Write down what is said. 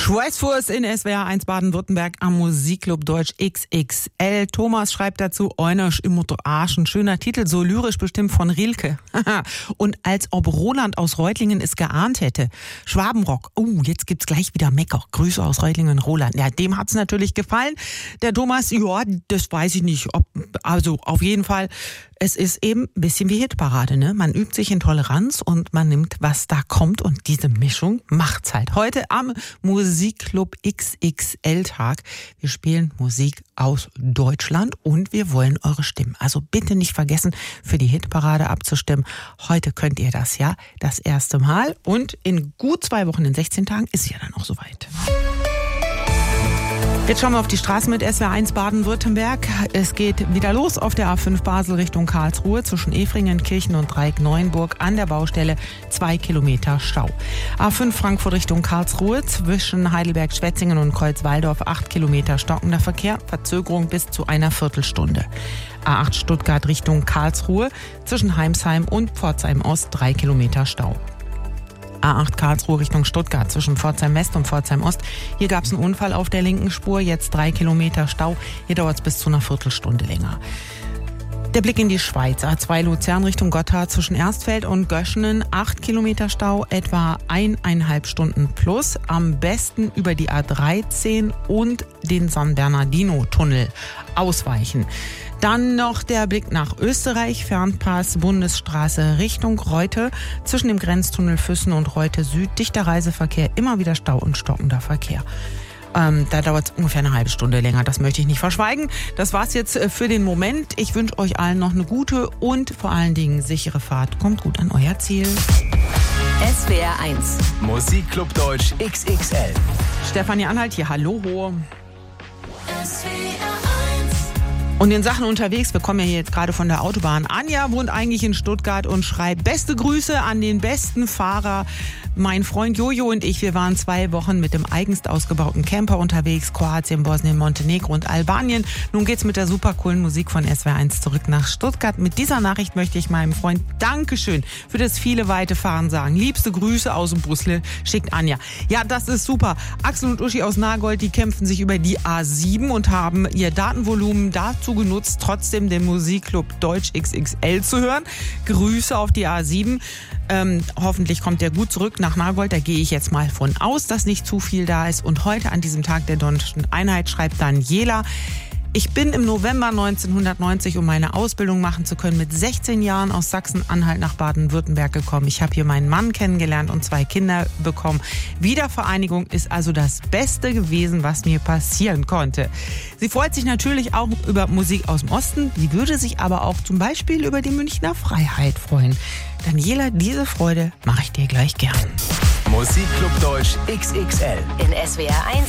Schweißfuß in SWR 1 Baden-Württemberg am Musikclub Deutsch XXL. Thomas schreibt dazu, Eunisch im Arsch, ein schöner Titel, so lyrisch bestimmt von Rilke. Und als ob Roland aus Reutlingen es geahnt hätte. Schwabenrock, jetzt gibt's gleich wieder Mecker. Grüße aus Reutlingen, Roland. Ja, dem hat's natürlich gefallen. Der Thomas, ja, das weiß ich nicht. Also auf jeden Fall, es ist eben ein bisschen wie Hitparade, ne? Man übt sich in Toleranz und man nimmt, was da kommt, und diese Mischung macht's halt. Heute am Musikclub XXL-Tag. Wir spielen Musik aus Deutschland und wir wollen eure Stimmen. Also bitte nicht vergessen, für die Hitparade abzustimmen. Heute könnt ihr das, ja, das erste Mal. Und in gut 2 Wochen, in 16 Tagen, ist es ja dann auch soweit. Jetzt schauen wir auf die Straße mit SWR 1 Baden-Württemberg. Es geht wieder los auf der A5 Basel Richtung Karlsruhe zwischen Efringen, Kirchen und Dreieck-Neuenburg an der Baustelle 2 Kilometer Stau. A5 Frankfurt Richtung Karlsruhe zwischen Heidelberg-Schwetzingen und Kreuzwaldorf 8 Kilometer stockender Verkehr, Verzögerung bis zu einer Viertelstunde. A8 Stuttgart Richtung Karlsruhe zwischen Heimsheim und Pforzheim Ost 3 Kilometer Stau. A8 Karlsruhe Richtung Stuttgart zwischen Pforzheim West und Pforzheim Ost. Hier gab es einen Unfall auf der linken Spur, jetzt 3 Kilometer Stau. Hier dauert es bis zu einer Viertelstunde länger. Der Blick in die Schweiz. A2 Luzern Richtung Gotthard zwischen Erstfeld und Göschenen 8 Kilometer Stau, etwa 1,5 Stunden plus. Am besten über die A13 und den San Bernardino-Tunnel ausweichen. Dann noch der Blick nach Österreich, Fernpass, Bundesstraße Richtung Reute, zwischen dem Grenztunnel Füssen und Reute Süd, dichter Reiseverkehr, immer wieder Stau und stockender Verkehr. Da dauert es ungefähr eine halbe Stunde länger, das möchte ich nicht verschweigen. Das war's jetzt für den Moment. Ich wünsche euch allen noch eine gute und vor allen Dingen sichere Fahrt. Kommt gut an euer Ziel. SWR 1 Musikclub Deutsch XXL. Stefanie Anhalt hier, hallo. Und in Sachen unterwegs, wir kommen ja hier jetzt gerade von der Autobahn. Anja wohnt eigentlich in Stuttgart und schreibt: Beste Grüße an den besten Fahrer. Mein Freund Jojo und ich, wir waren 2 Wochen mit dem eigens ausgebauten Camper unterwegs. Kroatien, Bosnien, Montenegro und Albanien. Nun geht's mit der super coolen Musik von SWR 1 zurück nach Stuttgart. Mit dieser Nachricht möchte ich meinem Freund Dankeschön für das viele weite Fahren sagen. Liebste Grüße aus dem Brüssel, schickt Anja. Ja, das ist super. Axel und Uschi aus Nagold, die kämpfen sich über die A7 und haben ihr Datenvolumen dazu genutzt, trotzdem den Musikclub Deutsch XXL zu hören. Grüße auf die A7. Hoffentlich kommt der gut zurück nach Nagold. Da gehe ich jetzt mal von aus, dass nicht zu viel da ist. Und heute an diesem Tag der Deutschen Einheit schreibt Daniela: Ich bin im November 1990, um meine Ausbildung machen zu können, mit 16 Jahren aus Sachsen-Anhalt nach Baden-Württemberg gekommen. Ich habe hier meinen Mann kennengelernt und 2 Kinder bekommen. Wiedervereinigung ist also das Beste gewesen, was mir passieren konnte. Sie freut sich natürlich auch über Musik aus dem Osten. Sie würde sich aber auch zum Beispiel über die Münchner Freiheit freuen. Daniela, diese Freude mache ich dir gleich gern. Musikclub Deutsch XXL in SWR 1